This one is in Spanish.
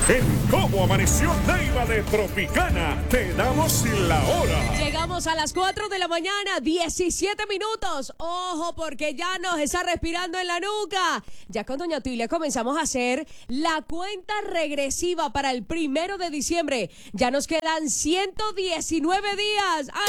En Cómo Amaneció Neiva de Tropicana, te damos la hora. Llegamos a las 4 de la mañana, 17 minutos. Ojo, porque ya nos está respirando en la nuca. Ya con Doña Tilia comenzamos a hacer la cuenta regresiva para el 1 de diciembre. Ya nos quedan 119 días.